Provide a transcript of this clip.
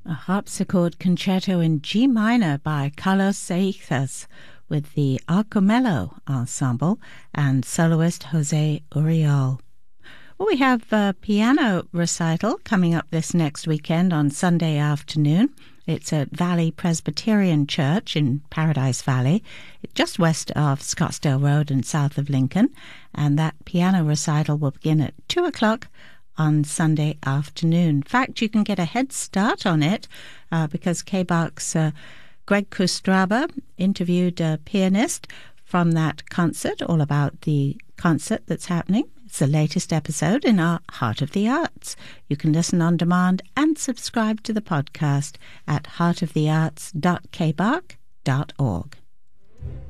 a harpsichord concerto in G minor by Carlos Seixas with the Arcomello Ensemble and soloist Jose Uriol. Well, we have a piano recital coming up this next weekend on Sunday afternoon. It's at Valley Presbyterian Church in Paradise Valley, just west of Scottsdale Road and south of Lincoln. And that piano recital will begin at 2 o'clock on Sunday afternoon. In fact, you can get a head start on it because KBARC's Greg Kustraba interviewed a pianist from that concert, all about the concert that's happening. It's the latest episode in our Heart of the Arts. You can listen on demand and subscribe to the podcast at heartofthearts.kbarc.org.